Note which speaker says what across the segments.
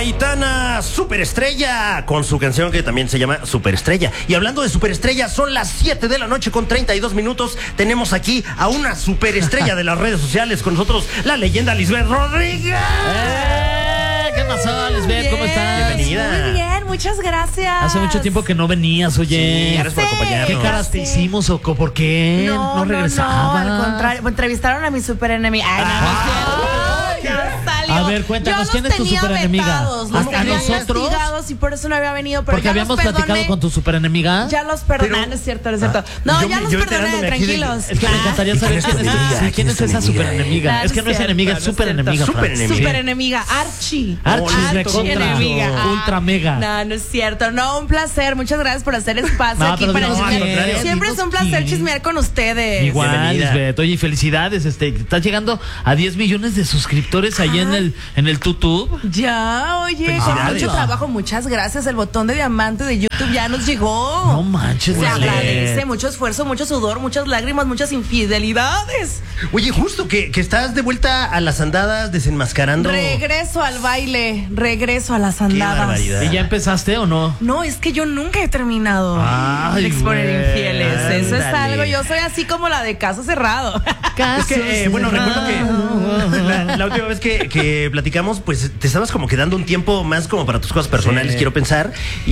Speaker 1: Aitana, superestrella, con su canción que también se llama Superestrella. Y hablando de superestrella, son las 7 de la noche con 32 minutos. Tenemos aquí a una superestrella de las redes sociales con nosotros, la leyenda Lisbeth Rodríguez.
Speaker 2: ¿Qué pasó, Lisbeth? ¿Cómo estás?
Speaker 1: Bienvenida.
Speaker 3: Muy bien, muchas gracias.
Speaker 2: Hace mucho tiempo que no venías, oye.
Speaker 1: Sí, gracias por acompañarnos.
Speaker 2: ¿Qué caras te hicimos o por qué? No regresaba.
Speaker 3: No, al contrario. Entrevistaron a mi super enemiga. Ay, no, ya salió.
Speaker 2: A ver, cuéntanos, ¿quién es tu superenemiga?
Speaker 3: ¿A
Speaker 2: nosotros?
Speaker 3: Y por eso no había venido, pero
Speaker 2: Porque
Speaker 3: ya
Speaker 2: habíamos
Speaker 3: los perdoné.
Speaker 2: platicado con tu superenemiga.
Speaker 3: Ya los perdoné,
Speaker 1: Pero-
Speaker 3: no es cierto, no es cierto. No,
Speaker 1: yo
Speaker 3: ya
Speaker 1: me-
Speaker 3: los
Speaker 1: yo
Speaker 3: perdoné,
Speaker 1: enterándome aquí de-
Speaker 3: tranquilos.
Speaker 2: Es que me encantaría saber quién es esa superenemiga.
Speaker 3: Ah,
Speaker 2: Es que no es
Speaker 3: cierto,
Speaker 2: enemiga, es
Speaker 3: no es
Speaker 2: superenemiga.
Speaker 3: cierto.
Speaker 2: Fran.
Speaker 3: Super enemiga, Archie.
Speaker 2: Archie,
Speaker 3: enemiga.
Speaker 2: ultra mega.
Speaker 3: No, no es cierto. No, un placer. Muchas gracias por hacer espacio
Speaker 2: No,
Speaker 3: aquí
Speaker 2: pero
Speaker 3: para
Speaker 2: dinos
Speaker 3: chismear.
Speaker 1: quién,
Speaker 3: Siempre
Speaker 2: dinos
Speaker 3: es un placer
Speaker 2: quién.
Speaker 3: chismear con ustedes.
Speaker 2: Igual,
Speaker 1: Bienvenida.
Speaker 2: Lisbeth. Oye, felicidades. Estás llegando a 10 millones de suscriptores ahí en el YouTube.
Speaker 3: Ya, oye, con
Speaker 1: Felicidades.
Speaker 3: mucho trabajo, muchas gracias. El botón de diamante de YouTube ya nos llegó.
Speaker 2: No manches,
Speaker 3: Se
Speaker 2: Lisbeth.
Speaker 3: agradece, mucho esfuerzo, mucho sudor, muchas lágrimas, muchas infidelidades.
Speaker 1: Oye, justo que estás de vuelta a las andadas desenmascarando.
Speaker 3: Regreso al baile, regreso a las
Speaker 1: Qué
Speaker 3: andadas.
Speaker 1: barbaridad.
Speaker 2: ¿Y ya empezaste o no?
Speaker 3: No, es que yo nunca he terminado
Speaker 2: Ay,
Speaker 3: de exponer
Speaker 2: güey.
Speaker 3: infieles. Eso es
Speaker 1: Ándale.
Speaker 3: algo, yo soy así como la de caso cerrado.
Speaker 1: Es que, bueno, recuerdo que la última vez que platicamos, pues te estabas como quedando un tiempo más como para tus cosas personales,
Speaker 2: Sí.
Speaker 1: quiero pensar,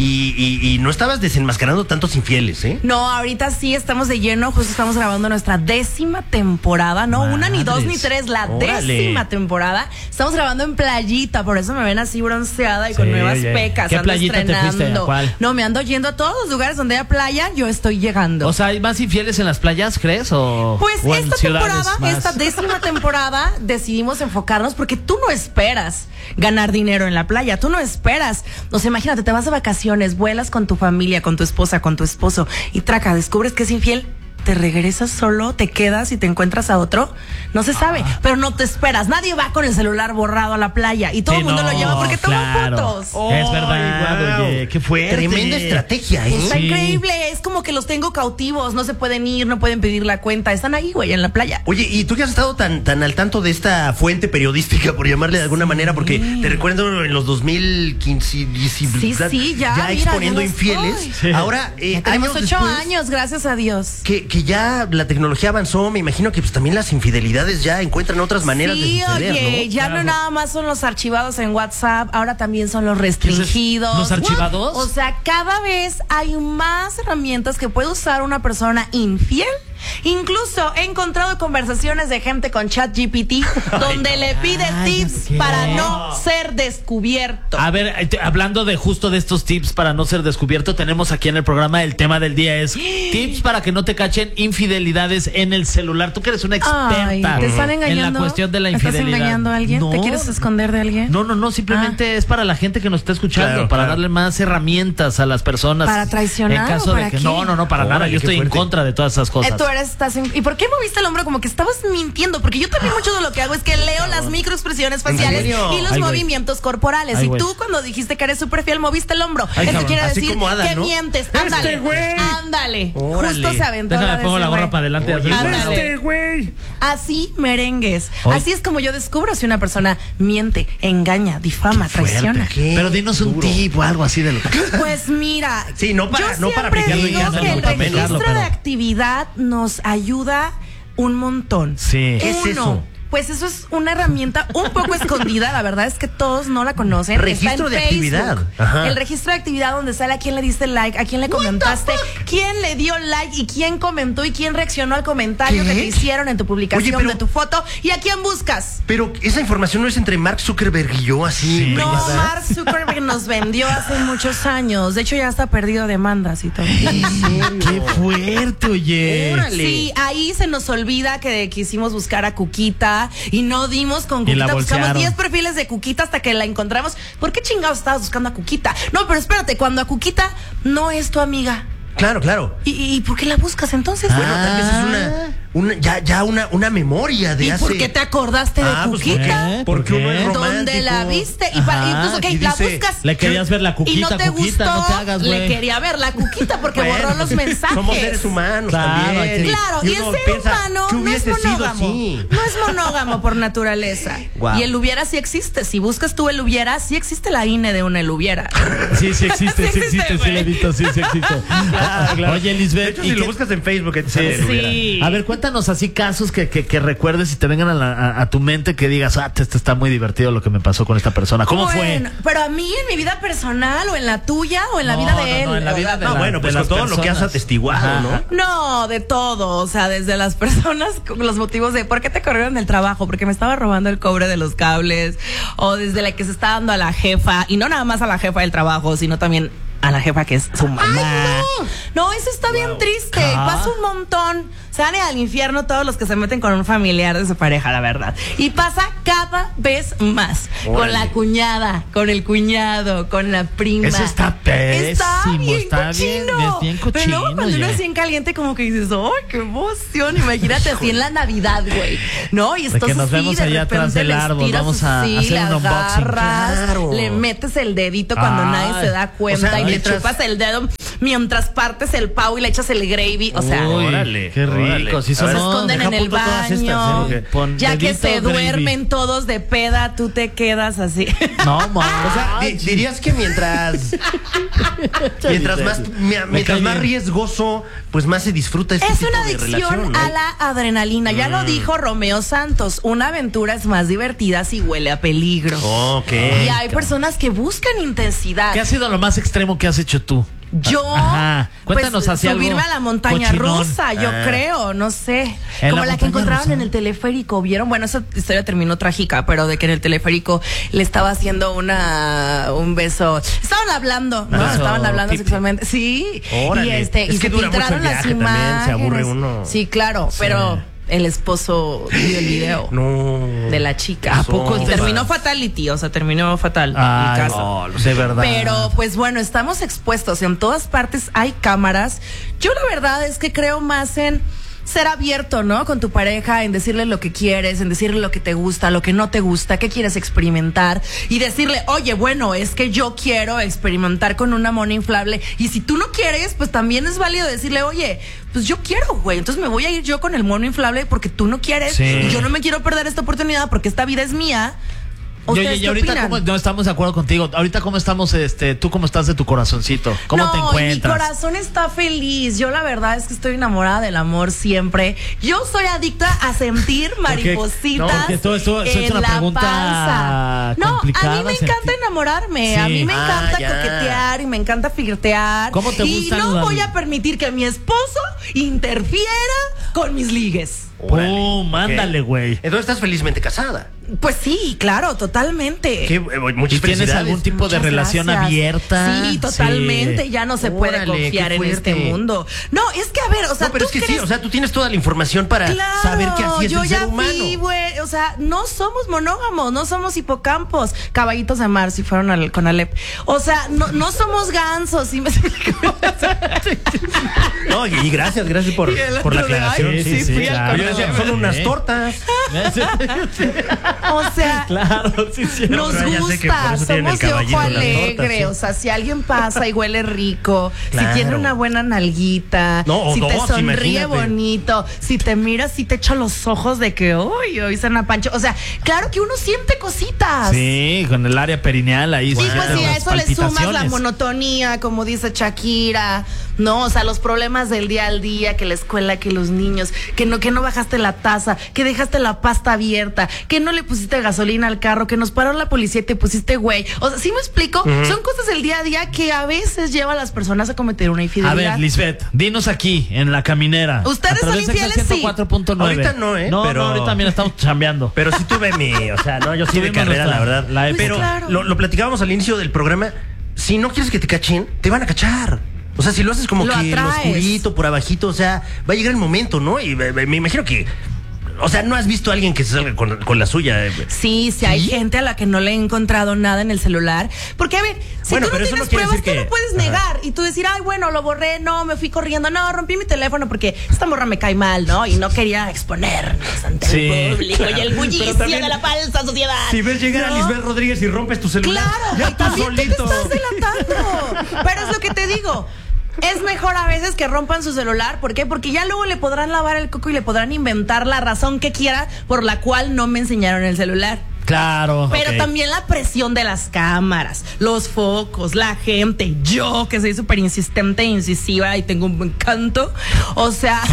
Speaker 1: y no estabas desenmascarando tantos infieles, ¿eh?
Speaker 3: No, ahorita sí estamos de lleno, justo estamos grabando nuestra 10ª temporada, no una, ni dos, ni tres, la
Speaker 1: Órale.
Speaker 3: 10ª temporada. Estamos grabando en playita, por eso me ven así bronceada y con
Speaker 2: Sí,
Speaker 3: nuevas
Speaker 2: oye.
Speaker 3: pecas.
Speaker 2: ¿Qué
Speaker 3: ando
Speaker 2: playita te fuiste?
Speaker 3: estrenando.
Speaker 2: ¿A cuál?
Speaker 3: No, me ando yendo a todos los lugares donde haya playa, yo estoy llegando.
Speaker 2: O sea, ¿hay más infieles en las playas, crees?
Speaker 3: Pues
Speaker 2: o en
Speaker 3: esta
Speaker 2: ciudades
Speaker 3: temporada,
Speaker 2: más?
Speaker 3: esta 10ª temporada, decidimos enfocarnos porque tú no esperas ganar dinero en la playa, tú no esperas. O sea, imagínate, te vas de vacaciones, vuelas con tu familia, con tu esposa, con tu esposo y traca, descubres que es infiel. Te regresas solo, te quedas y te encuentras a otro. No se sabe, pero no te esperas. Nadie va con el celular borrado a la playa y todo
Speaker 2: Sí,
Speaker 3: el mundo
Speaker 2: no,
Speaker 3: lo lleva porque toman
Speaker 2: claro.
Speaker 3: fotos.
Speaker 2: Es verdad,
Speaker 1: Wow.
Speaker 2: oye, qué fuerte.
Speaker 1: Tremenda estrategia, ¿eh?
Speaker 3: Está
Speaker 2: Sí.
Speaker 3: increíble, es como que los tengo cautivos, no se pueden ir, no pueden pedir la cuenta, están ahí, güey, en la playa.
Speaker 1: Oye, ¿y tú que has estado tan al tanto de esta fuente periodística, por llamarle de alguna manera? Porque te recuerdo en los 2015,
Speaker 3: Sí, ya, mira,
Speaker 1: exponiendo
Speaker 3: ya no
Speaker 1: infieles.
Speaker 3: estoy.
Speaker 2: Sí.
Speaker 1: Ahora,
Speaker 3: Ya tenemos 8
Speaker 1: después,
Speaker 3: años, gracias a Dios.
Speaker 1: Que ya la tecnología avanzó, me imagino que pues también las infidelidades ya encuentran otras maneras
Speaker 3: Sí,
Speaker 1: de suceder,
Speaker 3: oye,
Speaker 1: ¿no?
Speaker 3: ya
Speaker 2: Claro.
Speaker 3: no nada más son los archivados en WhatsApp, ahora también son los
Speaker 2: ¿Qué es
Speaker 3: restringidos.
Speaker 2: ¿Los archivados?
Speaker 3: O sea, cada vez hay más herramientas que puede usar una persona infiel. Incluso he encontrado conversaciones de gente con ChatGPT donde le pide tips
Speaker 2: ¿qué?
Speaker 3: para no ser descubierto.
Speaker 2: A ver, hablando de justo de estos tips para no ser descubierto, tenemos aquí en el programa el tema del día es tips para que no te cachen infidelidades en el celular. Tú que eres una experta
Speaker 3: Ay, ¿te están engañando?
Speaker 2: en la cuestión de la
Speaker 3: ¿Estás
Speaker 2: infidelidad.
Speaker 3: engañando a alguien?
Speaker 2: No,
Speaker 3: ¿Te quieres esconder de alguien?
Speaker 2: No, simplemente es para la gente que nos está escuchando,
Speaker 1: Claro,
Speaker 2: para
Speaker 1: claro.
Speaker 2: darle más herramientas a las personas.
Speaker 3: ¿Para traicionar
Speaker 2: En caso
Speaker 3: o
Speaker 2: de
Speaker 3: para
Speaker 2: que
Speaker 3: qué?
Speaker 2: no, para nada.
Speaker 1: Órale,
Speaker 2: Yo
Speaker 1: qué
Speaker 2: estoy en
Speaker 1: fuerte.
Speaker 2: contra de todas esas cosas.
Speaker 3: ¿Y por qué moviste el hombro como que estabas mintiendo? Porque yo también mucho de lo que hago es que leo las microexpresiones faciales
Speaker 1: serio?
Speaker 3: y los
Speaker 2: Ay, güey.
Speaker 3: movimientos corporales.
Speaker 2: Ay,
Speaker 3: y
Speaker 2: güey.
Speaker 3: tú cuando dijiste que eres súper fiel moviste el hombro.
Speaker 2: Ay,
Speaker 3: Eso
Speaker 2: cabrón.
Speaker 3: quiere
Speaker 1: Así
Speaker 3: decir
Speaker 1: como Adán,
Speaker 3: que
Speaker 1: ¿no?
Speaker 3: mientes. Ándale.
Speaker 2: güey.
Speaker 3: Ándale.
Speaker 1: Órale.
Speaker 3: Justo se aventó
Speaker 2: Déjame,
Speaker 3: de
Speaker 2: pongo la
Speaker 3: ese
Speaker 2: gorra
Speaker 3: güey.
Speaker 2: para adelante.
Speaker 1: Oye,
Speaker 3: ándale.
Speaker 2: güey.
Speaker 3: Así merengues.
Speaker 2: Oye.
Speaker 3: Así es como yo descubro si una persona miente, engaña, difama, traiciona.
Speaker 1: Qué
Speaker 2: Pero dinos un
Speaker 1: duro.
Speaker 2: tip o algo así de lo que...
Speaker 3: Pues mira,
Speaker 1: Sí, no para
Speaker 3: yo
Speaker 1: aplicarlo
Speaker 3: siempre
Speaker 1: en
Speaker 3: digo
Speaker 1: casa,
Speaker 3: que
Speaker 1: no
Speaker 3: el
Speaker 1: para
Speaker 3: registro
Speaker 2: aplicarlo, pero-
Speaker 3: de actividad nos ayuda un montón.
Speaker 2: Sí.
Speaker 1: ¿Qué es eso?
Speaker 3: Pues eso es una herramienta un poco escondida, la verdad es que todos no la conocen.
Speaker 1: Registro
Speaker 3: Está en
Speaker 1: de actividad.
Speaker 3: Facebook.
Speaker 1: Ajá.
Speaker 3: El registro de actividad donde sale a quién le diste like, a quién le comentaste, quién le dio like y quién comentó y quién reaccionó al comentario
Speaker 1: ¿Qué?
Speaker 3: que te hicieron en tu publicación
Speaker 1: Oye, pero-
Speaker 3: de tu foto y a quién buscas.
Speaker 1: Pero esa información no es entre Mark Zuckerberg y yo, así.
Speaker 2: Sí.
Speaker 3: No,
Speaker 1: privada.
Speaker 3: Mark Zuckerberg nos vendió hace muchos años. De hecho, ya está perdido demandas y todo.
Speaker 2: Qué fuerte, oye.
Speaker 1: Órale.
Speaker 3: Sí, ahí se nos olvida que quisimos buscar a Cuquita y no dimos con
Speaker 2: Y la
Speaker 3: Cuquita. Buscamos
Speaker 2: bolsearon.
Speaker 3: 10 perfiles de Cuquita hasta que la encontramos. ¿Por qué chingados estabas buscando a Cuquita? No, pero espérate, cuando a Cuquita no es tu amiga.
Speaker 1: Claro, claro.
Speaker 3: ¿Y por qué la buscas entonces?
Speaker 1: Bueno, tal vez es una memoria de
Speaker 3: ¿Y
Speaker 1: hace...
Speaker 3: por qué te acordaste de
Speaker 1: pues,
Speaker 3: Cuquita?
Speaker 1: porque uno es romántico.
Speaker 3: ¿Dónde la viste? Y entonces, ok,
Speaker 1: y
Speaker 3: la
Speaker 1: dice,
Speaker 3: buscas.
Speaker 2: Le querías ver la Cuquita,
Speaker 3: Y no te
Speaker 2: Cuquita,
Speaker 3: gustó,
Speaker 2: no te hagas, güey.
Speaker 3: le quería ver la Cuquita porque
Speaker 1: Bueno,
Speaker 3: borró los
Speaker 1: pues,
Speaker 3: mensajes.
Speaker 1: Somos seres humanos
Speaker 2: Claro,
Speaker 1: también.
Speaker 3: Claro, y el
Speaker 1: uno
Speaker 3: ser
Speaker 1: piensa,
Speaker 3: humano
Speaker 1: ¿qué
Speaker 3: no es
Speaker 1: hubiese sido
Speaker 3: monógamo.
Speaker 1: así?
Speaker 3: No es monógamo por naturaleza.
Speaker 1: Guau.
Speaker 3: Y el hubiera sí existe. Si buscas tú el hubiera, sí existe la INE de un el hubiera.
Speaker 2: Sí, sí existe,
Speaker 3: Sí existe,
Speaker 2: sí lo he visto, sí existe.
Speaker 1: Claro.
Speaker 2: Oye,
Speaker 1: De
Speaker 2: Lisbeth,
Speaker 1: hecho, si lo buscas en Facebook, ahí te sale el hubiera.
Speaker 3: Sí.
Speaker 2: a ver, cuéntanos así casos que recuerdes y te vengan a tu mente que digas, esto está muy divertido lo que me pasó con esta persona. ¿Cómo
Speaker 3: Bueno,
Speaker 2: fue?
Speaker 3: pero a mí en mi vida personal o en la tuya o en la vida de él.
Speaker 2: No, en la vida de
Speaker 1: No, bueno, pues
Speaker 2: de
Speaker 1: con
Speaker 2: las
Speaker 1: todo lo que has
Speaker 2: personas.
Speaker 1: atestiguado,
Speaker 2: Ajá.
Speaker 1: ¿no?
Speaker 3: No, de todo, o sea, desde las personas con los motivos de ¿por qué te corrieron del trabajo? Porque me estaba robando el cobre de los cables, o desde la que se está dando a la jefa, y no nada más a la jefa del trabajo, sino también a la jefa que es su mamá. No, eso está bien triste, y pasa un montón. Sale al infierno todos los que se meten con un familiar de su pareja, la verdad. Y pasa cada vez más.
Speaker 1: Órale.
Speaker 3: Con la cuñada, con el cuñado, con la prima.
Speaker 2: Eso está pésimo,
Speaker 3: Está bien
Speaker 2: está
Speaker 3: cochino.
Speaker 2: bien
Speaker 3: Pero luego
Speaker 2: cochino,
Speaker 3: cuando uno
Speaker 2: ya.
Speaker 3: es bien caliente, como que dices, ¡ay, qué emoción! Imagínate así en la Navidad, güey. ¿No? Y
Speaker 2: De
Speaker 3: estás
Speaker 2: que nos
Speaker 3: así,
Speaker 2: vemos
Speaker 3: de
Speaker 2: allá atrás
Speaker 3: repente
Speaker 2: del
Speaker 3: le
Speaker 2: árbol,
Speaker 3: estiras
Speaker 2: vamos a
Speaker 3: así,
Speaker 2: hacer
Speaker 3: la
Speaker 2: un unboxing.
Speaker 3: agarras,
Speaker 1: Claro.
Speaker 3: le metes el dedito cuando
Speaker 2: Ay.
Speaker 3: nadie se da cuenta
Speaker 1: O sea,
Speaker 3: y le
Speaker 1: mientras-
Speaker 3: chupas el dedo mientras partes el pavo y le echas el gravy. O sea,
Speaker 2: Uy,
Speaker 1: Órale,
Speaker 2: qué rico.
Speaker 1: órale.
Speaker 2: Sí,
Speaker 1: A ver,
Speaker 3: se
Speaker 2: son
Speaker 3: esconden
Speaker 1: deja
Speaker 3: en el
Speaker 1: punto todas estas,
Speaker 3: baño.
Speaker 1: ¿eh?
Speaker 2: Pon
Speaker 3: Ya que
Speaker 2: dedito,
Speaker 3: se
Speaker 2: gravy.
Speaker 3: duermen todos de peda, tú te quedas así.
Speaker 2: No,
Speaker 1: O sea, dirías que mientras más riesgoso, pues más se disfruta este
Speaker 3: Es
Speaker 1: tipo
Speaker 3: una
Speaker 1: de
Speaker 3: adicción
Speaker 1: relación, ¿no?
Speaker 3: a la adrenalina. Ya lo dijo Romeo Santos. Una aventura es más divertida si huele a peligro.
Speaker 1: Ok.
Speaker 3: Y hay personas que buscan intensidad.
Speaker 2: ¿Qué ha sido lo más extremo que has hecho tú?
Speaker 3: Yo,
Speaker 2: Ajá. Cuéntanos
Speaker 3: pues,
Speaker 2: así algo
Speaker 3: subirme a la montaña
Speaker 2: cochinón.
Speaker 3: rusa, yo creo, no sé.
Speaker 2: ¿En
Speaker 3: Como
Speaker 2: la
Speaker 3: la que
Speaker 2: montaña
Speaker 3: encontraron
Speaker 2: rusa?
Speaker 3: en el teleférico, ¿vieron? Bueno, esa historia terminó trágica, pero de que en el teleférico le estaba haciendo un beso. Estaban hablando, ¿no?
Speaker 2: Beso
Speaker 3: Estaban hablando
Speaker 2: pipi.
Speaker 3: sexualmente. Sí.
Speaker 1: Órale.
Speaker 3: Y
Speaker 1: Es
Speaker 3: y
Speaker 1: que
Speaker 3: se
Speaker 1: dura mucho
Speaker 3: filtraron
Speaker 1: el
Speaker 3: las
Speaker 1: viaje también,
Speaker 3: imágenes.
Speaker 1: se aburre uno.
Speaker 3: Sí, claro, pero el esposo vio el video.
Speaker 1: No.
Speaker 3: De la chica.
Speaker 1: ¿A poco
Speaker 3: Y
Speaker 1: es
Speaker 3: terminó fatality, o sea, terminó fatal
Speaker 2: Ay,
Speaker 3: el caso.
Speaker 2: no, de verdad.
Speaker 3: Pero pues bueno, estamos expuestos, en todas partes hay cámaras. Yo la verdad es que creo más en ser abierto, ¿no? Con tu pareja, en decirle lo que quieres, en decirle lo que te gusta, lo que no te gusta, qué quieres experimentar y decirle, oye, bueno, es que yo quiero experimentar con una mona inflable y si tú no quieres, pues también es válido decirle, oye, pues yo quiero, güey, entonces me voy a ir yo con el mono inflable porque tú no quieres
Speaker 2: Sí.
Speaker 3: y yo no me quiero perder esta oportunidad porque esta vida es mía.
Speaker 2: Oye,
Speaker 3: ¿Ustedes
Speaker 2: y
Speaker 3: qué
Speaker 2: ahorita
Speaker 3: opinan?
Speaker 2: no estamos de acuerdo contigo. Ahorita cómo estamos, tú cómo estás de tu corazoncito, cómo te
Speaker 3: Mi
Speaker 2: encuentras.
Speaker 3: corazón está feliz. Yo la verdad es que estoy enamorada del amor siempre. Yo soy adicta a sentir maripositas
Speaker 2: No, porque todo esto es
Speaker 3: en
Speaker 2: una
Speaker 3: la
Speaker 2: pregunta
Speaker 3: panza. No, a
Speaker 2: complicada,
Speaker 3: mí me encanta
Speaker 2: sentir.
Speaker 3: enamorarme.
Speaker 2: Sí.
Speaker 3: A mí me encanta
Speaker 1: ya.
Speaker 3: coquetear y me encanta flirtear.
Speaker 2: ¿Cómo te
Speaker 3: y
Speaker 2: gustan
Speaker 3: no
Speaker 2: las-
Speaker 3: voy a permitir que mi esposo interfiera con mis ligues.
Speaker 2: ¡Pum! Ándale, güey.
Speaker 1: Entonces estás felizmente casada.
Speaker 3: Pues sí, claro, totalmente.
Speaker 1: Muchas
Speaker 2: ¿Y tienes
Speaker 1: felicidades.
Speaker 2: algún tipo de
Speaker 3: Muchas
Speaker 2: relación
Speaker 3: gracias.
Speaker 2: abierta?
Speaker 3: Sí, totalmente.
Speaker 2: Sí.
Speaker 3: Ya no se puede
Speaker 1: Órale,
Speaker 3: confiar
Speaker 1: qué
Speaker 3: en este
Speaker 1: fuerte.
Speaker 3: mundo. No, es que a ver, o sea,
Speaker 1: No, pero
Speaker 3: ¿tú
Speaker 1: es que sí,
Speaker 3: crees?
Speaker 1: o sea, tú tienes toda la información para
Speaker 3: Claro,
Speaker 1: saber que así es
Speaker 3: yo
Speaker 1: el
Speaker 3: ya
Speaker 1: ser humano.
Speaker 3: fui, güey. O sea, no somos monógamos, no somos hipocampos, caballitos de mar si fueron con Alep. O sea, no somos gansos, ¿sí me explico?
Speaker 1: No, y gracias por
Speaker 3: Y el
Speaker 1: la
Speaker 3: otro de,
Speaker 1: aclaración.
Speaker 3: ay, sí, fui al
Speaker 2: claro.
Speaker 1: Yo decía, son unas tortas.
Speaker 3: O sea,
Speaker 2: Claro, sí, sí.
Speaker 3: nos
Speaker 1: pero ya sé que por
Speaker 3: gusta,
Speaker 1: eso tienen el
Speaker 3: somos de
Speaker 1: caballito
Speaker 3: ojo
Speaker 1: en las
Speaker 3: alegre,
Speaker 1: tortas, sí.
Speaker 3: o sea, si alguien pasa y huele rico,
Speaker 1: Claro.
Speaker 3: si tiene una buena nalguita,
Speaker 1: No, o
Speaker 3: si te
Speaker 1: dos,
Speaker 3: sonríe
Speaker 1: imagínate.
Speaker 3: bonito, si te miras, si te echa los ojos de que, uy, hoy Sana Pancho, o sea, claro que uno siente cositas.
Speaker 2: Sí, con el área perineal ahí.
Speaker 3: Sí,
Speaker 2: sí,
Speaker 3: pues sí, a
Speaker 2: las
Speaker 3: eso le sumas la
Speaker 2: palpitaciones.
Speaker 3: monotonía, como dice Shakira, no, o sea, los problemas del día al día, que la escuela, que los niños, que no bajaste la taza, que dejaste la pasta abierta, que no le pusiste gasolina al carro, que nos paró la policía y te pusiste güey. O sea, ¿sí me explico? Son cosas del día a día que a veces lleva a las personas a cometer una
Speaker 2: A
Speaker 3: infidelidad.
Speaker 2: ver, Lisbeth, dinos aquí, en La Caminera.
Speaker 3: ¿Ustedes
Speaker 2: a través
Speaker 3: son
Speaker 2: de
Speaker 3: infieles? Sí.
Speaker 2: 4.9.
Speaker 1: Ahorita no,
Speaker 2: No,
Speaker 1: pero-
Speaker 2: no, ahorita también estamos chambeando.
Speaker 1: Pero sí tuve o sea, no, yo sí de
Speaker 2: Tuvimos
Speaker 1: carrera,
Speaker 2: nuestra-
Speaker 1: la verdad.
Speaker 2: la época.
Speaker 1: Pero
Speaker 3: Pues claro.
Speaker 1: lo platicábamos al inicio del programa. Si no quieres que te cachen, te van a cachar. O sea, si lo haces como
Speaker 3: Lo
Speaker 1: que lo
Speaker 3: atraes.
Speaker 1: oscurito, por abajito, o sea, va a llegar el momento, ¿no? Y me imagino que, O sea, ¿no has visto a alguien que se salga con la suya?
Speaker 3: Sí, hay gente a la que no le he encontrado nada en el celular. Porque, a ver, si
Speaker 1: Bueno,
Speaker 3: tú no
Speaker 1: pero eso
Speaker 3: tienes
Speaker 1: no quiere
Speaker 3: pruebas,
Speaker 1: decir
Speaker 3: tú
Speaker 1: que-
Speaker 3: no puedes negar. Y tú decir, ay, bueno, lo borré, no, me fui corriendo, no, rompí mi teléfono porque esta morra me cae mal, ¿no? Y no quería exponernos ante el público y el bullicio
Speaker 1: también-
Speaker 3: de la falsa sociedad.
Speaker 1: Si ves llegar a
Speaker 3: ¿no?
Speaker 1: Lisbeth Rodríguez y rompes tu celular,
Speaker 3: Claro,
Speaker 1: ya
Speaker 3: y
Speaker 1: tú
Speaker 3: también
Speaker 1: solito.
Speaker 3: tú te estás delatando. Pero es lo que te digo. Es mejor a veces que rompan su celular. ¿Por qué? Porque ya luego le podrán lavar el coco y le podrán inventar la razón que quiera por la cual no me enseñaron el celular.
Speaker 2: Claro.
Speaker 3: Pero
Speaker 1: Ok.
Speaker 3: también la presión de las cámaras, los focos, la gente, yo que soy súper insistente e incisiva y tengo un buen canto. O sea,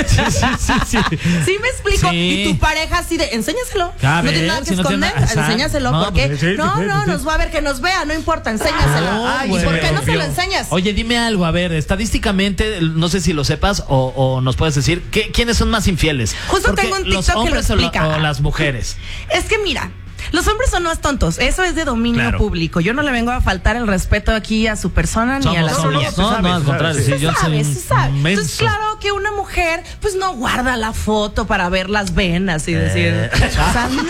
Speaker 2: Sí.
Speaker 3: ¿sí me explico?
Speaker 2: Sí.
Speaker 3: Y tu pareja así de, enséñaselo.
Speaker 2: A
Speaker 3: No
Speaker 2: ver,
Speaker 3: tiene nada que
Speaker 2: si no tiene
Speaker 3: esconder,
Speaker 2: nada- exacto.
Speaker 3: enséñaselo.
Speaker 2: No,
Speaker 3: ¿Por qué?
Speaker 2: pues, sí,
Speaker 3: No,
Speaker 2: sí, sí.
Speaker 3: nos va a ver que nos vea, no importa, enséñaselo.
Speaker 2: Ay,
Speaker 3: ¿Y por
Speaker 2: güey.
Speaker 3: qué no se lo enseñas?
Speaker 2: Oye, dime algo, a ver, estadísticamente, no sé si lo sepas o nos puedes decir, ¿quiénes son más infieles?
Speaker 3: Justo
Speaker 2: Porque
Speaker 3: tengo un
Speaker 2: los
Speaker 3: TikTok que lo
Speaker 2: hombres
Speaker 3: explica.
Speaker 2: o las mujeres.
Speaker 3: Es que mira, los hombres son más tontos. Eso es de dominio
Speaker 1: Claro.
Speaker 3: público. Yo no le vengo a faltar el respeto aquí a su persona ni a la
Speaker 2: Somos,
Speaker 3: suya.
Speaker 2: no,
Speaker 1: sabes,
Speaker 2: no, al
Speaker 1: se
Speaker 2: contrario,
Speaker 1: sabe.
Speaker 2: sí, yo soy
Speaker 3: sabe,
Speaker 2: un
Speaker 3: se sabe.
Speaker 2: menso.
Speaker 3: Entonces, claro que una mujer, pues no guarda la foto para ver las venas y decir. O sea, no.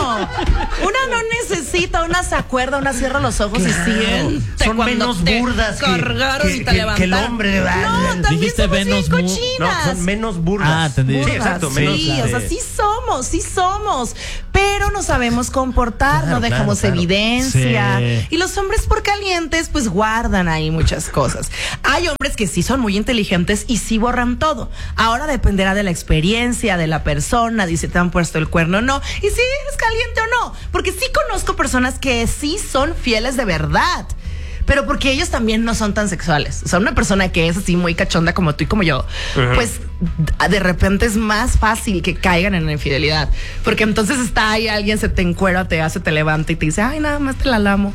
Speaker 3: Una no necesita, una se acuerda, una cierra los ojos y siente.
Speaker 1: Son
Speaker 3: cuando
Speaker 1: menos
Speaker 3: te
Speaker 1: burdas
Speaker 3: cargaron y te
Speaker 1: que el
Speaker 3: levantaron.
Speaker 1: hombre de
Speaker 3: No, también
Speaker 2: Dijiste
Speaker 3: somos bien
Speaker 2: Venus mu-
Speaker 3: cochinas.
Speaker 1: No, son menos burdas.
Speaker 2: Ah, entendí.
Speaker 1: Sí,
Speaker 3: Burdas,
Speaker 1: exacto.
Speaker 3: sí,
Speaker 1: Menos,
Speaker 3: o sea, sí somos, pero no sabemos comportar,
Speaker 1: Claro,
Speaker 3: no dejamos
Speaker 1: claro.
Speaker 2: Sí.
Speaker 3: evidencia. Y los hombres por calientes, pues guardan ahí muchas cosas. Hay hombres que sí son muy inteligentes y sí borran todo. Ahora dependerá de la experiencia de la persona, de si te han puesto el cuerno o no, y si eres caliente o no. Porque sí conozco personas que sí son fieles de verdad. Pero porque ellos también no son tan sexuales. O sea, una persona que es así muy cachonda como tú y como yo, pues de repente es más fácil que caigan en la infidelidad. Porque entonces está ahí alguien, se te encuera, te hace, te levanta y te dice, ay, nada más te la lamo.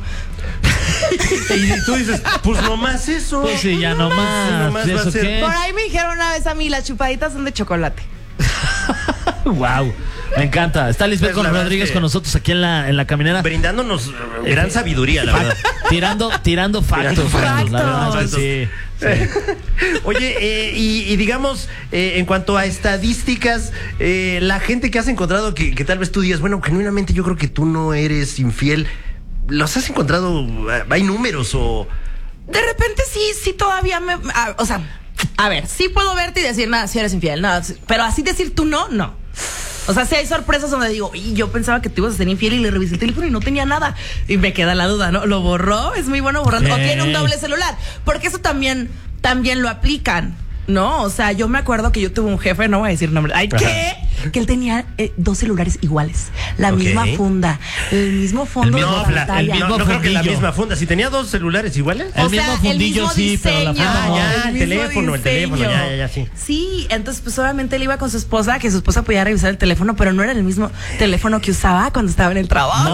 Speaker 1: Y tú dices, pues nomás eso.
Speaker 2: Pues sí, ya no más.
Speaker 1: nomás va a
Speaker 2: ¿Eso
Speaker 1: ser-
Speaker 2: qué?
Speaker 3: Por ahí me dijeron una vez a mí, las chupaditas son de chocolate.
Speaker 2: Wow, me encanta. Está Lisbeth
Speaker 1: Pues la verdad
Speaker 2: Rodríguez
Speaker 1: es que-
Speaker 2: con nosotros aquí en la caminera.
Speaker 1: Brindándonos gran sabiduría, la verdad.
Speaker 2: Tirando factos.
Speaker 3: factos.
Speaker 2: La verdad es que sí.
Speaker 1: Oye, y digamos, en cuanto a estadísticas, la gente que has encontrado que tal vez tú digas, bueno, genuinamente yo creo que tú no eres infiel, ¿los has encontrado? ¿Hay números o...?
Speaker 3: De repente sí todavía o sea, a ver, sí puedo verte y decir, nada, si eres infiel, nada, pero así decir tú no. O sea, sí hay sorpresas donde digo, y yo pensaba que tú ibas a ser infiel y le revisé el teléfono y no tenía nada. Y me queda la duda, ¿no? ¿Lo borró? Es muy bueno borrando. O tiene un doble celular. Porque eso también lo aplican, ¿no? O sea, yo me acuerdo que yo tuve un jefe, no voy a decir nombre. Ay, ¿qué? Que él tenía 2 celulares iguales. La
Speaker 1: Ok.
Speaker 3: misma funda, el mismo fondo
Speaker 2: mismo-
Speaker 3: de
Speaker 1: No,
Speaker 3: pantalla.
Speaker 2: el mismo
Speaker 1: no creo que la
Speaker 2: fundillo.
Speaker 1: misma funda. Si tenía 2 celulares iguales.
Speaker 2: El mismo fundillo sí, pero la funda no.
Speaker 1: ya, el
Speaker 3: mismo
Speaker 1: teléfono, ya, sí.
Speaker 3: Sí, entonces pues obviamente él iba con su esposa, que su esposa podía revisar el teléfono, pero no era el mismo teléfono que usaba cuando estaba en el trabajo.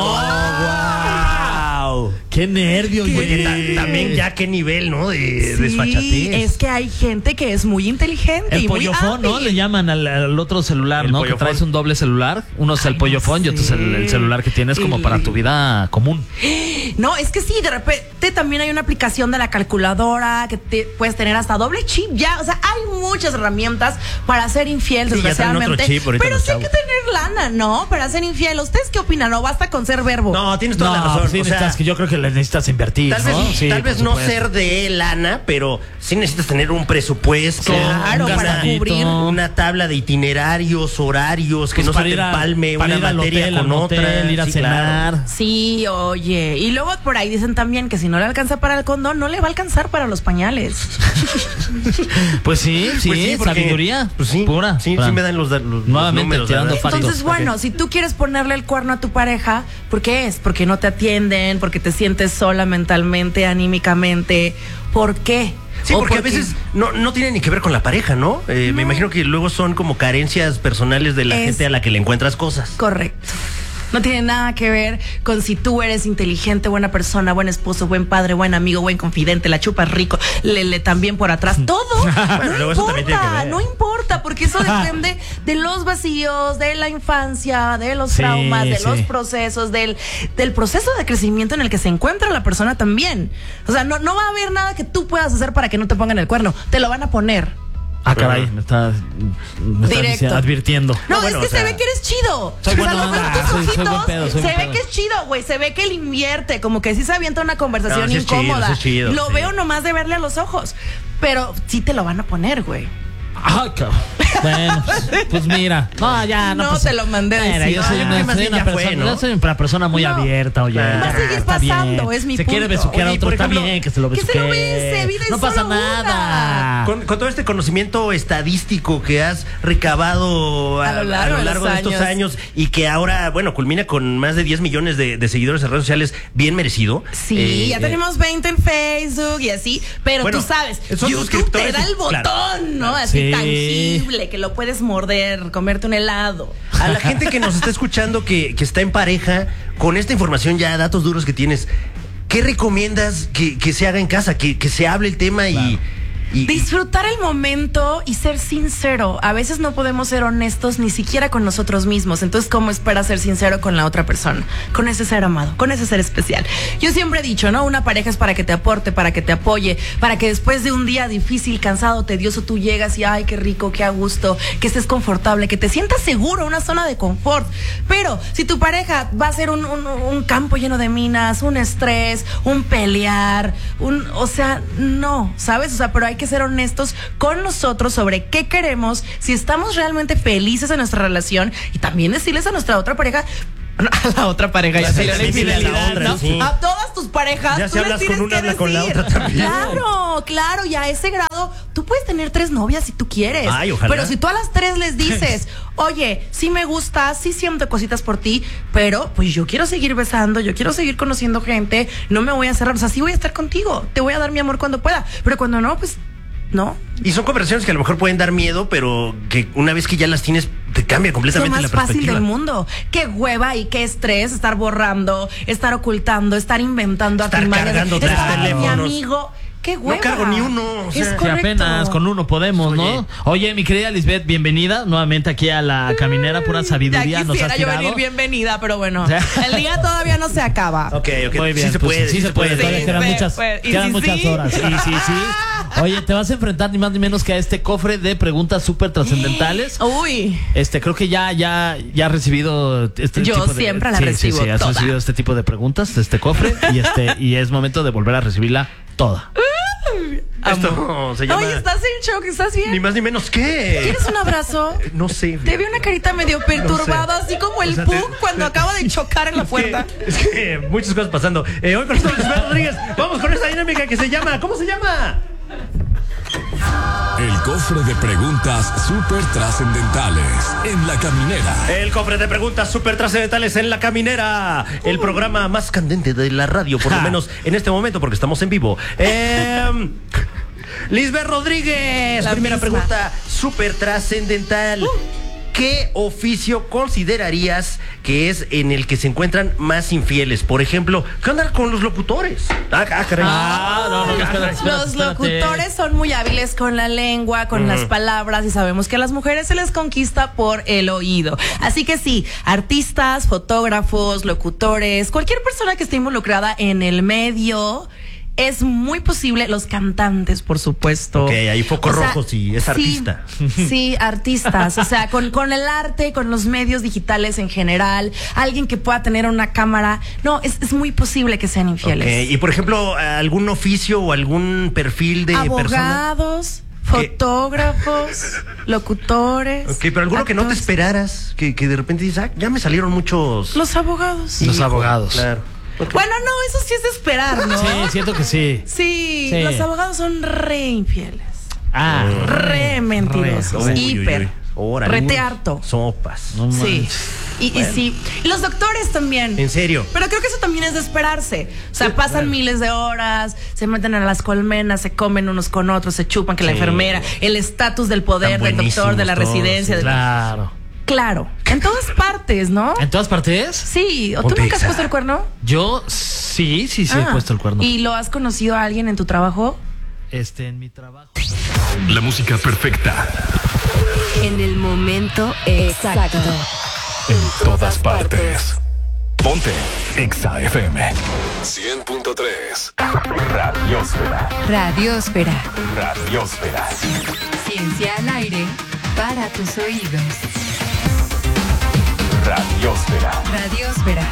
Speaker 1: ¡Wow!
Speaker 2: Qué nervio,
Speaker 1: Oye,
Speaker 2: güey.
Speaker 1: también ya qué nivel, ¿no? De
Speaker 3: Sí,
Speaker 1: desfachatez.
Speaker 3: es que hay gente que es muy inteligente
Speaker 2: El
Speaker 3: y muy
Speaker 2: pollofón, ¿no?
Speaker 3: hábil.
Speaker 2: Le llaman al otro celular,
Speaker 1: El
Speaker 2: ¿no? Que
Speaker 1: pollofón.
Speaker 2: traes un doble celular. Uno es el
Speaker 3: Ay,
Speaker 2: pollofón y
Speaker 3: no
Speaker 2: otro es el
Speaker 3: sé.
Speaker 2: celular que tienes como para tu vida común.
Speaker 3: No, es que sí, de repente también hay una aplicación de la calculadora que puedes tener hasta doble chip ya. O sea, hay muchas herramientas para ser infiel,
Speaker 1: Sí, ya traen otro
Speaker 3: desgraciadamente.
Speaker 1: chip ahorita
Speaker 3: Pero
Speaker 1: los
Speaker 3: sí hay que
Speaker 1: chavos.
Speaker 3: tener lana, ¿no? Para ser infiel. ¿Ustedes qué opinan? No basta con ser verbo.
Speaker 1: No, tienes toda la razón.
Speaker 2: sí
Speaker 1: o sea,
Speaker 2: necesitas, que yo creo que le necesitas invertir,
Speaker 1: tal vez,
Speaker 2: ¿no? Sí,
Speaker 1: tal vez
Speaker 2: por
Speaker 1: no
Speaker 2: supuesto.
Speaker 1: ser de lana, pero sí necesitas tener un presupuesto,
Speaker 3: Claro,
Speaker 2: un
Speaker 3: para
Speaker 2: gastadito.
Speaker 3: cubrir.
Speaker 1: una tabla de itinerarios, horarios, que
Speaker 2: Pues
Speaker 1: no se
Speaker 2: para
Speaker 1: te
Speaker 2: ir a-
Speaker 1: empalme
Speaker 2: para
Speaker 1: una
Speaker 2: ir al
Speaker 1: materia
Speaker 2: hotel,
Speaker 1: con
Speaker 2: al motel,
Speaker 1: otra.
Speaker 2: ir a
Speaker 1: Sí, claro.
Speaker 2: cenar.
Speaker 3: Sí, oye. Y luego por ahí dicen también que si no le alcanza para el condón, no le va a alcanzar para los pañales.
Speaker 2: Pues sí,
Speaker 1: Pues porque-
Speaker 2: sabiduría.
Speaker 1: Pues sí,
Speaker 2: pura.
Speaker 1: sí
Speaker 2: Fran.
Speaker 1: me dan los
Speaker 2: Nuevamente,
Speaker 1: números,
Speaker 2: tirando
Speaker 1: ¿verdad?
Speaker 2: factos.
Speaker 3: Entonces, bueno,
Speaker 1: Ok.
Speaker 3: si tú quieres ponerle el cuerno a tu pareja, ¿por qué es? Porque no te atienden, porque te sientes sola mentalmente, anímicamente. ¿Por qué?
Speaker 1: Sí,
Speaker 3: O
Speaker 1: porque a veces no tiene ni que ver con la pareja, ¿no? Me imagino que luego son como carencias personales de la
Speaker 3: Es-
Speaker 1: gente a la que le encuentras cosas.
Speaker 3: Correcto. No tiene nada que ver con si tú eres inteligente, buena persona, buen esposo, buen padre, buen amigo, buen confidente, la chupas rico, le también por atrás, todo.
Speaker 1: Bueno,
Speaker 3: no
Speaker 1: luego eso también tiene que
Speaker 3: importa,
Speaker 1: ver.
Speaker 3: no importa, porque eso depende de los vacíos, de la infancia, de los
Speaker 2: Sí,
Speaker 3: traumas, de
Speaker 2: sí.
Speaker 3: los procesos, del proceso de crecimiento en el que se encuentra la persona también. O sea, no va a haber nada que tú puedas hacer para que no te pongan el cuerno, te lo van a poner.
Speaker 2: Ah, caray, me está advirtiendo.
Speaker 3: No,
Speaker 1: bueno,
Speaker 3: es que
Speaker 1: o sea,
Speaker 3: se ve que eres chido.
Speaker 2: soy buena
Speaker 3: lo ves
Speaker 2: onda,
Speaker 3: tus
Speaker 2: soy buen
Speaker 3: ojitos,
Speaker 2: pedo, soy
Speaker 3: se
Speaker 2: buen
Speaker 3: ve
Speaker 2: pedo.
Speaker 3: que es chido, güey. Se ve que le invierte, como que sí se avienta una conversación
Speaker 1: No, sí es chido,
Speaker 3: incómoda.
Speaker 1: sí es chido,
Speaker 3: lo
Speaker 1: sí.
Speaker 3: veo nomás de verle a los ojos. Pero sí te lo van a poner, güey.
Speaker 2: Ay, cabrón. Bueno, pues mira. No, ya no.
Speaker 3: No
Speaker 2: pasa.
Speaker 3: te lo mandé
Speaker 2: Mira,
Speaker 3: decir.
Speaker 2: yo soy
Speaker 1: No,
Speaker 2: una,
Speaker 1: yo creo que más
Speaker 2: soy
Speaker 1: bien
Speaker 2: una
Speaker 1: ya
Speaker 2: persona,
Speaker 1: fue, ¿no?
Speaker 2: yo soy una persona muy
Speaker 3: No.
Speaker 2: abierta, oye.
Speaker 1: Va a
Speaker 2: ya,
Speaker 3: seguir
Speaker 2: está
Speaker 3: pasando,
Speaker 2: bien.
Speaker 3: es mi
Speaker 2: Se quiere
Speaker 3: punto.
Speaker 2: besuquear a
Speaker 1: Oye,
Speaker 2: otro,
Speaker 1: por
Speaker 2: está
Speaker 1: ejemplo,
Speaker 2: bien que se lo
Speaker 3: que
Speaker 2: besuquee.
Speaker 3: se lo bese, vida y
Speaker 2: no pasa
Speaker 3: solo una.
Speaker 2: nada.
Speaker 1: Con todo este conocimiento estadístico que has recabado
Speaker 3: A lo largo de los
Speaker 1: estos años y que ahora, bueno, culmina con más de 10 millones de seguidores en redes sociales, bien merecido.
Speaker 3: Sí, ya tenemos 20 en Facebook y así, pero
Speaker 1: bueno,
Speaker 3: tú sabes,
Speaker 1: son
Speaker 3: YouTube
Speaker 1: suscriptores
Speaker 3: te da el
Speaker 1: y-
Speaker 3: botón,
Speaker 1: claro,
Speaker 3: ¿no? Así
Speaker 2: Sí.
Speaker 3: tangible, que lo puedes morder, comerte un helado.
Speaker 1: A la gente que nos está escuchando, que está en pareja, con esta información ya, datos duros que tienes, ¿qué recomiendas que se haga en casa? Que se hable el tema y
Speaker 3: Disfrutar el momento y ser sincero. A veces no podemos ser honestos ni siquiera con nosotros mismos. Entonces, ¿cómo esperas ser sincero con la otra persona? Con ese ser amado, con ese ser especial. Yo siempre he dicho, ¿no? Una pareja es para que te aporte, para que te apoye, para que después de un día difícil, cansado, tedioso, tú llegas y ay, qué rico, qué a gusto, que estés confortable, que te sientas seguro, una zona de confort. Pero si tu pareja va a ser un campo lleno de minas, un estrés, un pelear, o sea, no, ¿sabes? O sea, pero hay que ser honestos con nosotros sobre qué queremos, si estamos realmente felices en nuestra relación y también decirles a nuestra otra pareja, a la otra pareja, ya se le da infidelidad, ¿no?
Speaker 1: sí.
Speaker 3: A todas tus parejas,
Speaker 1: Ya
Speaker 3: tú
Speaker 1: si
Speaker 3: les
Speaker 1: hablas
Speaker 3: tienes
Speaker 1: con una,
Speaker 3: que
Speaker 1: habla con la
Speaker 3: decir.
Speaker 1: otra también.
Speaker 3: Claro, y a ese grado, tú puedes tener 3 novias si tú quieres.
Speaker 1: Ay, ojalá.
Speaker 3: Pero si tú a las 3 les dices, oye, sí me gustas, sí siento cositas por ti, pero pues yo quiero seguir besando, yo quiero seguir conociendo gente, no me voy a cerrar, o sea, sí voy a estar contigo, te voy a dar mi amor cuando pueda, pero cuando no, pues no.
Speaker 1: Y son conversaciones que a lo mejor pueden dar miedo, pero que una vez que ya las tienes, te cambia
Speaker 3: Es lo
Speaker 1: completamente
Speaker 3: más
Speaker 1: la
Speaker 3: fácil
Speaker 1: perspectiva.
Speaker 3: del mundo. Qué hueva y qué estrés estar borrando, estar ocultando, estar inventando
Speaker 1: Estar
Speaker 3: artimañas,
Speaker 1: cargando tres
Speaker 3: estar mi
Speaker 1: teléfonos.
Speaker 3: amigo. Qué hueva.
Speaker 1: No cargo ni uno, o sea,
Speaker 3: es
Speaker 1: que
Speaker 2: Que
Speaker 3: correcto.
Speaker 2: apenas con uno podemos, ¿no?
Speaker 1: Oye.
Speaker 2: Oye, mi querida Lisbeth, bienvenida nuevamente aquí a la caminera, pura sabiduría
Speaker 3: Ya
Speaker 2: nos has
Speaker 3: quisiera yo
Speaker 2: tirado.
Speaker 3: venir bienvenida, pero bueno, el día todavía no se acaba.
Speaker 1: Ok,
Speaker 2: Muy bien,
Speaker 1: sí se
Speaker 2: pues,
Speaker 1: puede,
Speaker 2: sí se puede. Todavía
Speaker 3: Sí,
Speaker 2: quedan
Speaker 3: se
Speaker 2: muchas,
Speaker 3: puede. ¿Y
Speaker 2: quedan
Speaker 3: si
Speaker 2: muchas
Speaker 3: sí?
Speaker 2: horas. Sí. Oye, te vas a enfrentar ni más ni menos que a este cofre de preguntas súper trascendentales.
Speaker 3: Uy.
Speaker 2: Creo que ya has recibido este
Speaker 3: Yo
Speaker 2: tipo de...
Speaker 3: siempre la recibo
Speaker 2: Sí, has
Speaker 3: toda.
Speaker 2: recibido este tipo de preguntas de este cofre y es momento de volver a recibirla toda.
Speaker 1: Esto se llama
Speaker 3: Oye, estás en shock, ¿estás bien?
Speaker 1: ni más ni menos que.
Speaker 3: ¿Quieres un abrazo?
Speaker 1: No sé.
Speaker 3: Te vi una carita medio perturbada, así como el
Speaker 1: O sea,
Speaker 3: Pug cuando acaba de chocar en la puerta.
Speaker 1: Es que muchas cosas pasando. Hoy con nosotros Lisbeth Rodríguez. Vamos con esta dinámica que se llama. ¿Cómo se llama?
Speaker 4: El cofre de preguntas súper trascendentales en La Caminera.
Speaker 1: El cofre de preguntas súper trascendentales en La Caminera. El programa más candente de la radio, por lo menos en este momento, porque estamos en vivo. Lisbeth Rodríguez.
Speaker 3: La
Speaker 1: Primera
Speaker 3: misma.
Speaker 1: pregunta súper trascendental. ¿Qué oficio considerarías que es en el que se encuentran más infieles? Por ejemplo, ¿qué onda con los locutores? Caray.
Speaker 3: Los locutores son muy hábiles con la lengua, con las palabras y sabemos que a las mujeres se les conquista por el oído. Así que sí, artistas, fotógrafos, locutores, cualquier persona que esté involucrada en el medio. Es muy posible, los cantantes, por supuesto.
Speaker 1: Ok, hay focos rojos y es
Speaker 3: sí,
Speaker 1: artista.
Speaker 3: Sí, artistas. O sea, con el arte, con los medios digitales en general, alguien que pueda tener una cámara. No, es muy posible que sean infieles.
Speaker 1: Ok, y por ejemplo, algún oficio o algún perfil de persona.
Speaker 3: Abogados,
Speaker 1: ¿Qué?
Speaker 3: fotógrafos, locutores.
Speaker 1: Ok, pero alguno que no te
Speaker 3: actores.
Speaker 1: esperaras, que de repente dices, ya me salieron muchos.
Speaker 3: Los abogados.
Speaker 2: Los abogados.
Speaker 1: Claro. Ok.
Speaker 3: Bueno, no, eso sí es de esperar, ¿no?
Speaker 2: Sí, siento que sí.
Speaker 3: Sí,
Speaker 2: Sí.
Speaker 3: los abogados son re infieles.
Speaker 2: Ah,
Speaker 3: Re mentirosos.
Speaker 1: Uy, uy,
Speaker 3: Hiper.
Speaker 1: uy. Órale.
Speaker 3: Rete harto.
Speaker 1: Sopas.
Speaker 2: no
Speaker 3: Sí.
Speaker 2: manches.
Speaker 3: Y sí. Y los doctores también.
Speaker 1: ¿En serio?
Speaker 3: Pero creo que eso también es de esperarse. O sea, pasan
Speaker 1: claro.
Speaker 3: miles de horas, se meten a las colmenas, se comen unos con otros, se chupan que la
Speaker 1: Sí.
Speaker 3: enfermera, el estatus del poder
Speaker 1: Están
Speaker 3: del doctor, de la
Speaker 1: buenísimos
Speaker 3: residencia.
Speaker 1: todos,
Speaker 2: Claro.
Speaker 3: Claro. En todas partes, ¿no?
Speaker 2: ¿En todas partes?
Speaker 3: Sí. ¿O tú
Speaker 1: Ponte
Speaker 3: nunca has
Speaker 1: exa.
Speaker 3: puesto el cuerno?
Speaker 2: Yo sí he
Speaker 3: Ah.
Speaker 2: puesto el cuerno.
Speaker 3: ¿Y lo has conocido a alguien en tu trabajo?
Speaker 2: En mi trabajo.
Speaker 4: La música perfecta
Speaker 5: En el momento exacto.
Speaker 4: en todas partes. Ponte Exa FM 100.3. Radiósfera.
Speaker 5: Radiósfera.
Speaker 4: Radiósfera.
Speaker 5: Ciencia al aire para tus oídos.
Speaker 4: Radiósfera.
Speaker 5: Radiósfera.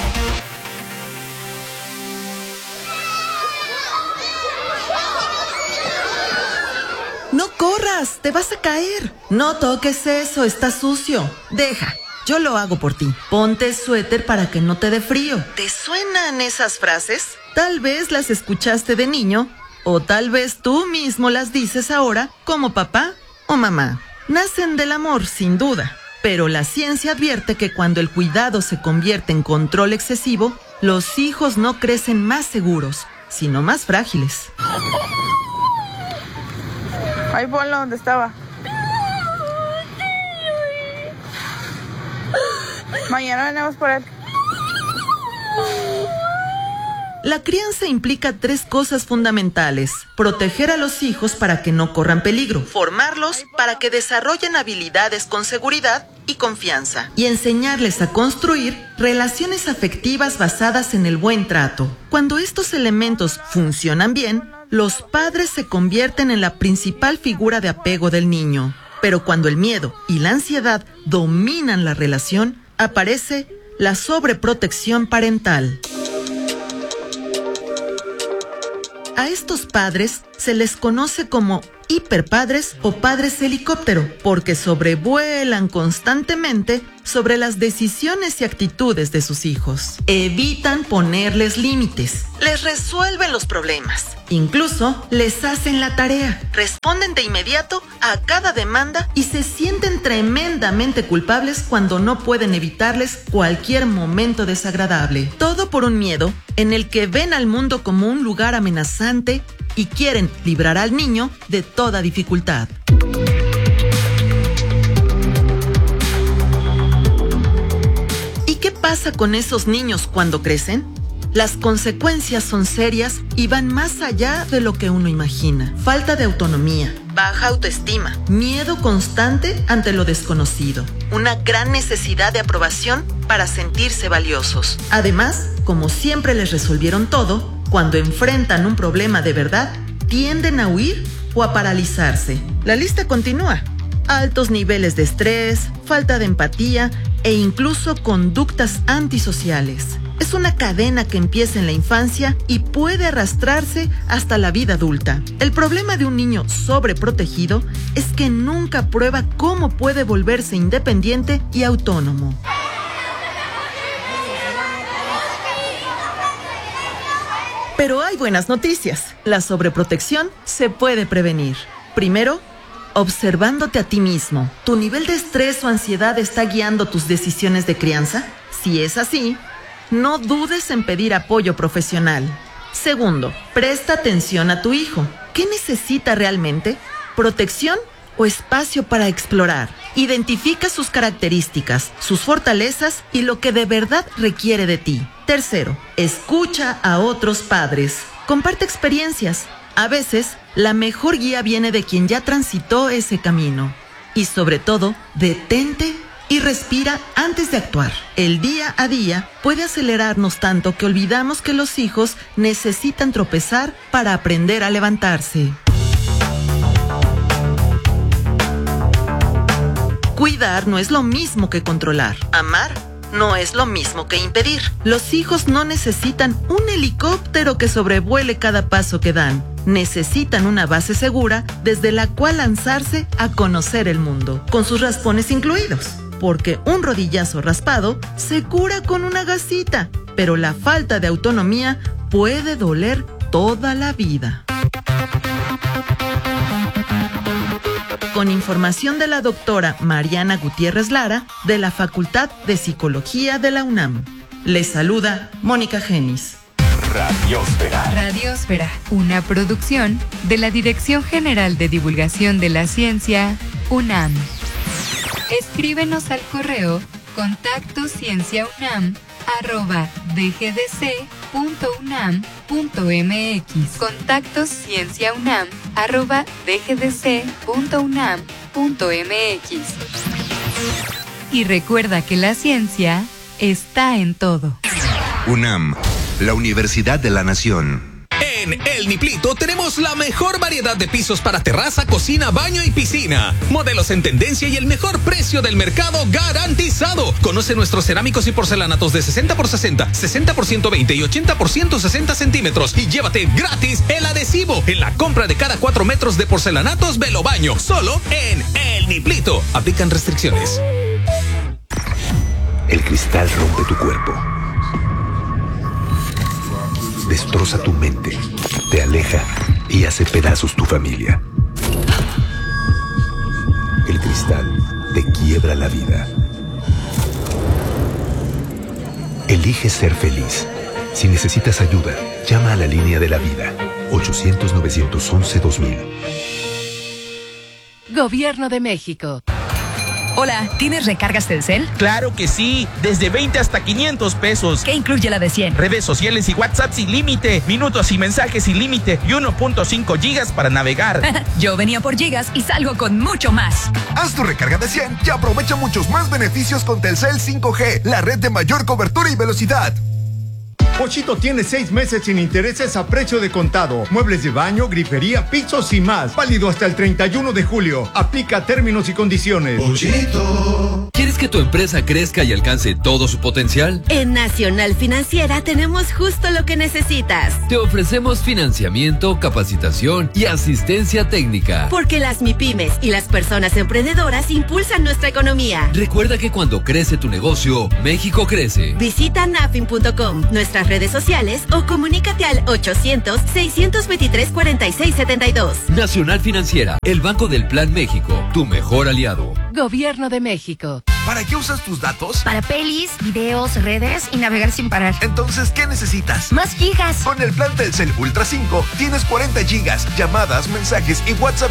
Speaker 6: No corras, te vas a caer. No toques eso, está sucio. Deja, yo lo hago por ti. Ponte suéter para que no te dé frío. ¿Te suenan esas frases? Tal vez las escuchaste de niño, o tal vez tú mismo las dices ahora como papá o mamá. Nacen del amor, sin duda, pero la ciencia advierte que cuando el cuidado se convierte en control excesivo, los hijos no crecen más seguros, sino más frágiles.
Speaker 7: Ahí ponlo donde estaba. Mañana venimos por él.
Speaker 6: La crianza implica 3 cosas fundamentales: proteger a los hijos para que no corran peligro, formarlos para que desarrollen habilidades con seguridad y confianza, y enseñarles a construir relaciones afectivas basadas en el buen trato. Cuando estos elementos funcionan bien, los padres se convierten en la principal figura de apego del niño. Pero cuando el miedo y la ansiedad dominan la relación, aparece la sobreprotección parental. A estos padres se les conoce como hiperpadres o padres helicóptero, porque sobrevuelan constantemente sobre las decisiones y actitudes de sus hijos. Evitan ponerles límites, les resuelven los problemas, incluso les hacen la tarea, responden de inmediato a cada demanda y se sienten tremendamente culpables cuando no pueden evitarles cualquier momento desagradable. Todo por un miedo en el que ven al mundo como un lugar amenazante y quieren librar al niño de toda dificultad. ¿Y qué pasa con esos niños cuando crecen? Las consecuencias son serias y van más allá de lo que uno imagina. Falta de autonomía, baja autoestima, miedo constante ante lo desconocido, una gran necesidad de aprobación para sentirse valiosos. Además, como siempre les resolvieron todo, cuando enfrentan un problema de verdad, tienden a huir o a paralizarse. La lista continúa. Altos niveles de estrés, falta de empatía e incluso conductas antisociales. Es una cadena que empieza en la infancia y puede arrastrarse hasta la vida adulta. El problema de un niño sobreprotegido es que nunca prueba cómo puede volverse independiente y autónomo. Pero hay buenas noticias. La sobreprotección se puede prevenir. Primero, observándote a ti mismo. ¿Tu nivel de estrés o ansiedad está guiando tus decisiones de crianza? Si es así, no dudes en pedir apoyo profesional. Segundo, presta atención a tu hijo. ¿Qué necesita realmente? ¿Protección o espacio para explorar? Identifica sus características, sus fortalezas y lo que de verdad requiere de ti. Tercero, escucha a otros padres. Comparte experiencias. A veces, la mejor guía viene de quien ya transitó ese camino. Y sobre todo, detente y respira antes de actuar. El día a día puede acelerarnos tanto que olvidamos que los hijos necesitan tropezar para aprender a levantarse. Cuidar no es lo mismo que controlar. Amar no es lo mismo que impedir. Los hijos no necesitan un helicóptero que sobrevuele cada paso que dan. Necesitan una base segura desde la cual lanzarse a conocer el mundo, con sus raspones incluidos. Porque un rodillazo raspado se cura con una gasita, pero la falta de autonomía puede doler toda la vida. Con información de la doctora Mariana Gutiérrez Lara, de la Facultad de Psicología de la UNAM. Les saluda Mónica Genis.
Speaker 4: Radiósfera.
Speaker 5: Radiósfera, una producción de la Dirección General de Divulgación de la Ciencia, UNAM. Escríbenos al correo contactoscienciaunam@dgdc.unam.mx. contactoscienciaunam@dgdc.unam.mx. Y recuerda que la ciencia está en todo.
Speaker 8: UNAM, la Universidad de la Nación.
Speaker 9: En El Niplito tenemos la mejor variedad de pisos para terraza, cocina, baño y piscina. Modelos en tendencia y el mejor precio del mercado garantizado. Conoce nuestros cerámicos y porcelanatos de 60x60, 60x120 y 80x160 centímetros. Y llévate gratis el adhesivo en la compra de cada 4 metros de porcelanatos Velobaño. Solo en El Niplito. Aplican restricciones.
Speaker 10: El cristal rompe tu cuerpo. Destroza tu mente, te aleja y hace pedazos tu familia. El cristal te quiebra la vida. Elige ser feliz. Si necesitas ayuda, llama a la línea de la vida. 800-911-2000.
Speaker 11: Gobierno de México. Hola, ¿tienes recargas Telcel?
Speaker 12: Claro que sí, desde 20 hasta 500 pesos.
Speaker 11: ¿Qué incluye la de 100?
Speaker 12: Redes sociales y WhatsApp sin límite, minutos y mensajes sin límite y 1.5 gigas para navegar.
Speaker 11: Yo venía por gigas y salgo con mucho más.
Speaker 13: Haz tu recarga de 100 y aprovecha muchos más beneficios con Telcel 5G, la red de mayor cobertura y velocidad.
Speaker 14: Pochito tiene 6 meses sin intereses a precio de contado. Muebles de baño, grifería, pisos y más. Válido hasta el 31 de julio. Aplica términos y condiciones.
Speaker 15: Pochito. ¿Quieres que tu empresa crezca y alcance todo su potencial?
Speaker 16: En Nacional Financiera tenemos justo lo que necesitas.
Speaker 15: Te ofrecemos financiamiento, capacitación y asistencia técnica.
Speaker 16: Porque las MIPYMES y las personas emprendedoras impulsan nuestra economía.
Speaker 15: Recuerda que cuando crece tu negocio, México crece.
Speaker 16: Visita nafin.com, nuestras redes sociales o comunícate al 800-623-4672.
Speaker 15: Nacional Financiera, el Banco del Plan México, tu mejor aliado.
Speaker 11: Gobierno de México.
Speaker 13: ¿Para qué usas tus datos?
Speaker 17: Para pelis, videos, redes y navegar sin parar.
Speaker 13: Entonces, ¿qué necesitas?
Speaker 17: Más gigas.
Speaker 13: Con el plan Telcel Ultra 5 tienes 40 gigas, llamadas, mensajes y WhatsApp